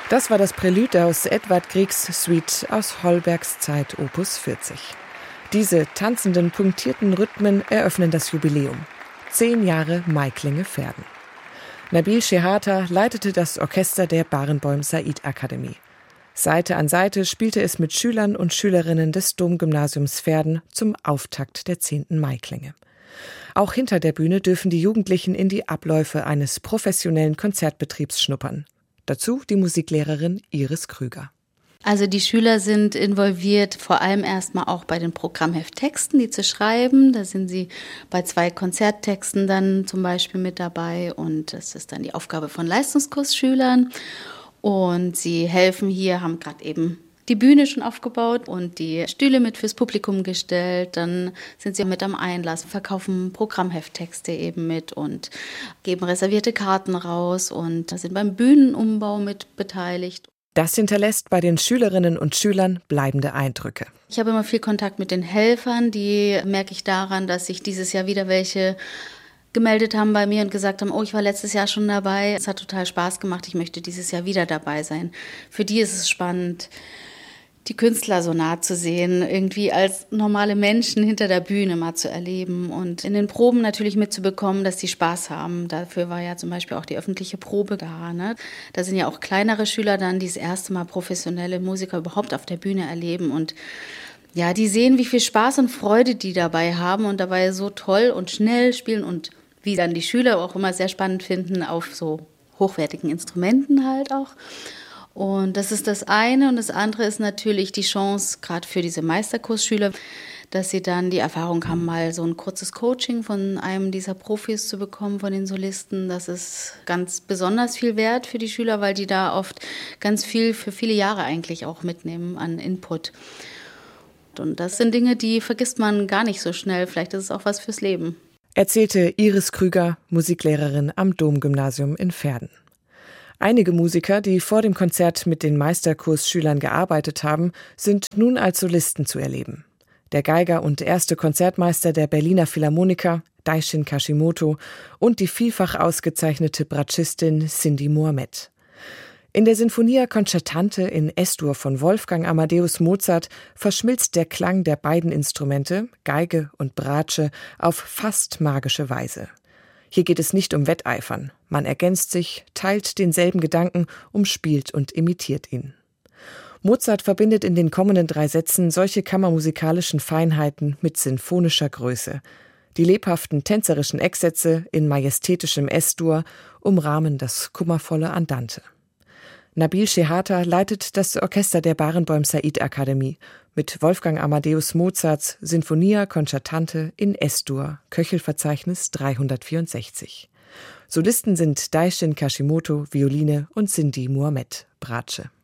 Das war das Prälude aus Edvard Griegs Suite aus Holbergs Zeit Opus 40. Diese tanzenden, punktierten Rhythmen eröffnen das Jubiläum. 10 Jahre Maiklinge Verden. Nabil Shehata leitete das Orchester der Barenboim Said Akademie. Seite an Seite spielte es mit Schülern und Schülerinnen des Domgymnasiums Verden zum Auftakt der 10. Maiklinge. Auch hinter der Bühne dürfen die Jugendlichen in die Abläufe eines professionellen Konzertbetriebs schnuppern. Dazu die Musiklehrerin Iris Krüger. Also die Schüler sind involviert, vor allem erstmal auch bei den Programmhefttexten, die zu schreiben. Da sind sie bei 2 Konzerttexten dann zum Beispiel mit dabei und das ist dann die Aufgabe von Leistungskursschülern. Und sie helfen hier, haben gerade eben die Bühne schon aufgebaut und die Stühle mit fürs Publikum gestellt. Dann sind sie mit am Einlass, verkaufen Programmhefttexte eben mit und geben reservierte Karten raus und sind beim Bühnenumbau mit beteiligt. Das hinterlässt bei den Schülerinnen und Schülern bleibende Eindrücke. Ich habe immer viel Kontakt mit den Helfern, die merke ich daran, dass sich dieses Jahr wieder welche gemeldet haben bei mir und gesagt haben, oh, ich war letztes Jahr schon dabei, es hat total Spaß gemacht, ich möchte dieses Jahr wieder dabei sein. Für die ist es spannend, die Künstler so nah zu sehen, irgendwie als normale Menschen hinter der Bühne mal zu erleben und in den Proben natürlich mitzubekommen, dass die Spaß haben. Dafür war ja zum Beispiel auch die öffentliche Probe da. Ne? Da sind ja auch kleinere Schüler dann, die das erste Mal professionelle Musiker überhaupt auf der Bühne erleben und ja, die sehen, wie viel Spaß und Freude die dabei haben und dabei so toll und schnell spielen und wie dann die Schüler auch immer sehr spannend finden auf so hochwertigen Instrumenten halt auch. Und das ist das eine. Und das andere ist natürlich die Chance, gerade für diese Meisterkursschüler, dass sie dann die Erfahrung haben, mal so ein kurzes Coaching von einem dieser Profis zu bekommen, von den Solisten. Das ist ganz besonders viel wert für die Schüler, weil die da oft ganz viel für viele Jahre eigentlich auch mitnehmen an Input. Und das sind Dinge, die vergisst man gar nicht so schnell. Vielleicht ist es auch was fürs Leben. Erzählte Iris Krüger, Musiklehrerin am Domgymnasium in Verden. Einige Musiker, die vor dem Konzert mit den Meisterkursschülern gearbeitet haben, sind nun als Solisten zu erleben. Der Geiger und erste Konzertmeister der Berliner Philharmoniker, Daishin Kashimoto, und die vielfach ausgezeichnete Bratschistin Cindy Mohamed. In der Sinfonia Concertante in S-Dur von Wolfgang Amadeus Mozart verschmilzt der Klang der beiden Instrumente, Geige und Bratsche, auf fast magische Weise. Hier geht es nicht um Wetteifern. Man ergänzt sich, teilt denselben Gedanken, umspielt und imitiert ihn. Mozart verbindet in den kommenden 3 Sätzen solche kammermusikalischen Feinheiten mit sinfonischer Größe. Die lebhaften tänzerischen Ecksätze in majestätischem S-Dur umrahmen das kummervolle Andante. Nabil Shehata leitet das Orchester der Barenboim Said Akademie mit Wolfgang Amadeus Mozarts Sinfonia Concertante in S-Dur, Köchelverzeichnis 364. Solisten sind Daishin Kashimoto, Violine und Cindy Mohamed, Bratsche.